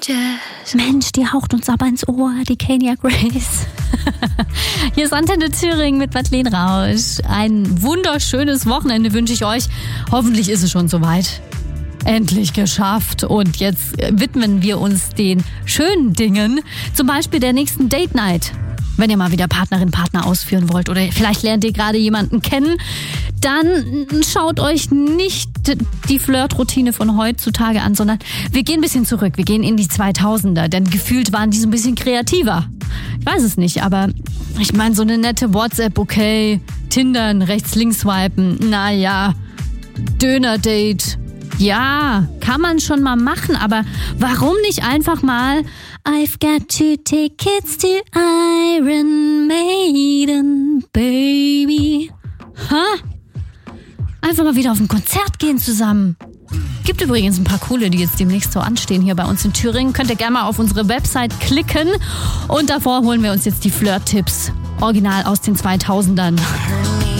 Jazz. Mensch, die haucht uns aber ins Ohr, die Kenya Grace. Hier ist Antenne Thüringen mit Madeleine Rausch. Ein wunderschönes Wochenende wünsche ich euch. Hoffentlich ist es schon soweit. Endlich geschafft. Und jetzt widmen wir uns den schönen Dingen. Zum Beispiel der nächsten Date Night. Wenn ihr mal wieder Partnerin, Partner ausführen wollt oder vielleicht lernt ihr gerade jemanden kennen, dann schaut euch nicht die Flirtroutine von heutzutage an, sondern wir gehen ein bisschen zurück. Wir gehen in die 2000er, denn gefühlt waren die so ein bisschen kreativer. Ich weiß es nicht, aber ich meine, so eine nette WhatsApp, okay, Tindern, rechts-links swipen, naja, Döner-Date. Ja, kann man schon mal machen, aber warum nicht einfach mal I've got 2 tickets to Iron Maiden, baby. Einfach mal wieder auf ein Konzert gehen zusammen. Gibt übrigens ein paar coole, die jetzt demnächst so anstehen hier bei uns in Thüringen. Könnt ihr gerne mal auf unsere Website klicken. Und davor holen wir uns jetzt die Flirt-Tipps. Original aus den 2000ern.